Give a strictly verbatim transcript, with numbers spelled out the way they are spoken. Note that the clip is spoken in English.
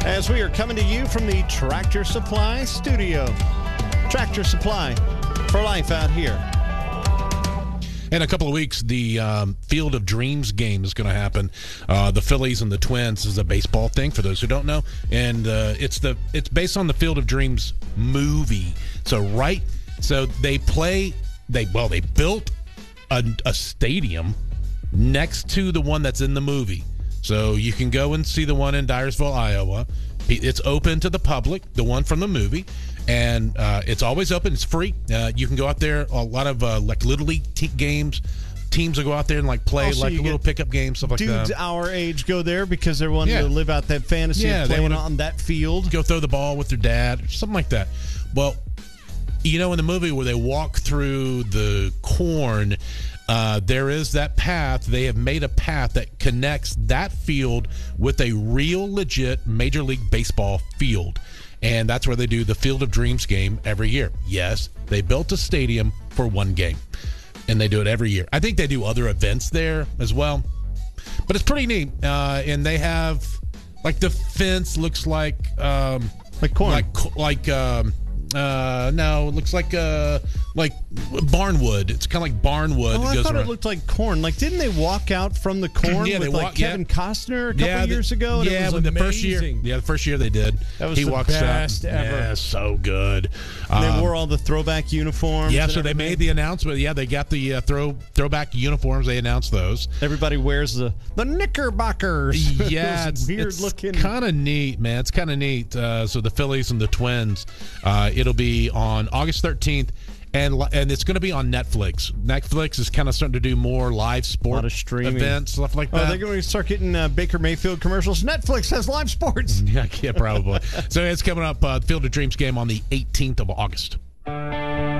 As we are coming to you from the Tractor Supply studio. Tractor Supply for life out here. In a couple of weeks, the um, Field of Dreams game is going to happen. Uh, the Phillies and the Twins is a baseball thing, for those who don't know, and uh, it's the it's based on the Field of Dreams movie. So right, so they play they well they built a, a stadium next to the one that's in the movie, so you can go and see the one in Dyersville, Iowa. It's open to the public, the one from the movie. And uh, it's always open. It's free. Uh, you can go out there. A lot of uh, like Little League t- games. Teams will go out there and like play Also, like little pickup games, stuff like dudes that. Dudes our age go there because they're wanting Yeah. to live out that fantasy Yeah, of they playing wanna on that field. Go throw the ball with their dad, something like that. Well, you know, in the movie where they walk through the corn, uh, there is that path. They have made a path that connects that field with a real, legit Major League Baseball field. And that's where they do the Field of Dreams game every year. Yes, they built a stadium for one game, and they do it every year. I think they do other events there as well, but it's pretty neat. Uh, and they have, like, the fence looks like um, Like corn. like like um, uh, no, it looks like uh, like barnwood. It's kind of like barnwood. Oh, that I goes thought around. it looked like corn. Like, didn't they walk out from the corn Yeah, with they like walk- Kevin yeah. Costner a couple Yeah, the- years ago? And yeah, it was when the first year, amazing. yeah, the first year they did. That was he the walks best out. ever. Yeah, so good. And Um, they wore all the throwback uniforms. Yeah, and so they everything. made the announcement. Yeah, they got the uh, throw throwback uniforms. They announced those. Everybody wears the the Knickerbockers. Yeah, Those it's weird it's looking. kind of neat, man. It's kind of neat. Uh, so the Phillies and the Twins, uh, it'll be on August thirteenth, and li- and it's going to be on Netflix. Netflix is kind of starting to do more live sport lot of streaming. events, stuff like Oh, that. they're going to start getting uh, Baker Mayfield commercials. Netflix has live sports. yeah, yeah, probably. So it's coming up. Uh, Field of Dreams game on the eighteenth of August.